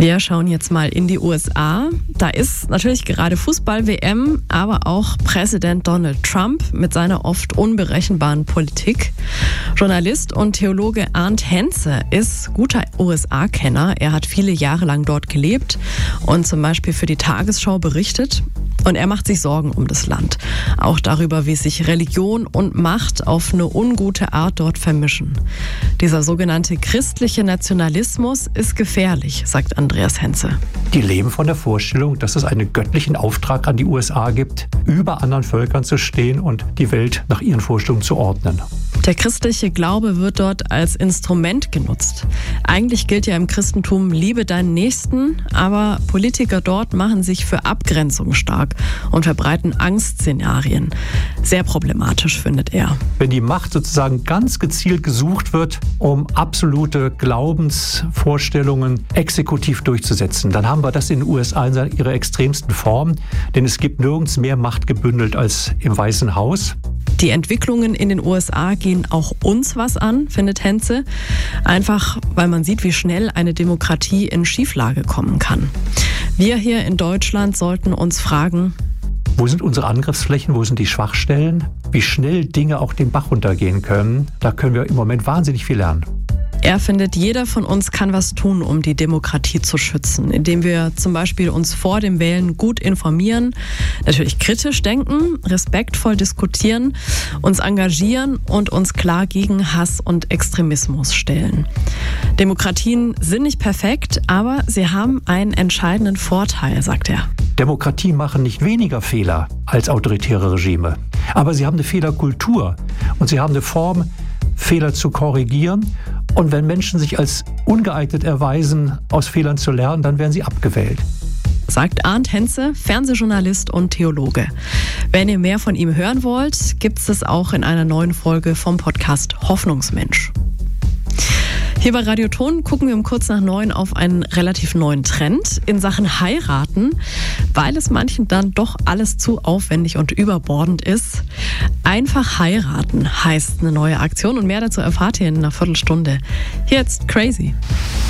Wir schauen jetzt mal in die USA. Da ist natürlich gerade Fußball-WM, aber auch Präsident Donald Trump mit seiner oft unberechenbaren Politik. Journalist und Theologe Arndt Henze ist guter USA-Kenner. Er hat viele Jahre lang dort gelebt und zum Beispiel für die Tagesschau berichtet. Und er macht sich Sorgen um das Land. Auch darüber, wie sich Religion und Macht auf eine ungute Art dort vermischen. Dieser sogenannte christliche Nationalismus ist gefährlich, sagt Andreas Henze. Die leben von der Vorstellung, dass es einen göttlichen Auftrag an die USA gibt, über anderen Völkern zu stehen und die Welt nach ihren Vorstellungen zu ordnen. Der christliche Glaube wird dort als Instrument genutzt. Eigentlich gilt ja im Christentum, liebe deinen Nächsten, aber Politiker dort machen sich für Abgrenzung stark und verbreiten Angstszenarien. Sehr problematisch, findet er. Wenn die Macht sozusagen ganz gezielt gesucht wird, um absolute Glaubensvorstellungen exekutiv durchzusetzen, dann haben wir das in den USA in ihrer extremsten Form, denn es gibt nirgends mehr Macht gebündelt als im Weißen Haus. Die Entwicklungen in den USA gehen auch uns was an, findet Henze. Einfach, weil man sieht, wie schnell eine Demokratie in Schieflage kommen kann. Wir hier in Deutschland sollten uns fragen: Wo sind unsere Angriffsflächen? Wo sind die Schwachstellen? Wie schnell Dinge auch den Bach runtergehen können? Da können wir im Moment wahnsinnig viel lernen. Er findet, jeder von uns kann was tun, um die Demokratie zu schützen, indem wir zum Beispiel uns vor dem Wählen gut informieren, natürlich kritisch denken, respektvoll diskutieren, uns engagieren und uns klar gegen Hass und Extremismus stellen. Demokratien sind nicht perfekt, aber sie haben einen entscheidenden Vorteil, sagt er. Demokratien machen nicht weniger Fehler als autoritäre Regime, aber sie haben eine Fehlerkultur und sie haben eine Form, Fehler zu korrigieren. Und wenn Menschen sich als ungeeignet erweisen, aus Fehlern zu lernen, dann werden sie abgewählt. Sagt Arndt Henze, Fernsehjournalist und Theologe. Wenn ihr mehr von ihm hören wollt, gibt es das auch in einer neuen Folge vom Podcast Hoffnungsmensch. Hier bei Radio Ton gucken wir um kurz nach 9 auf einen relativ neuen Trend in Sachen Heiraten, weil es manchen dann doch alles zu aufwendig und überbordend ist. Einfach heiraten heißt eine neue Aktion und mehr dazu erfahrt ihr in einer Viertelstunde. Hier jetzt Crazy.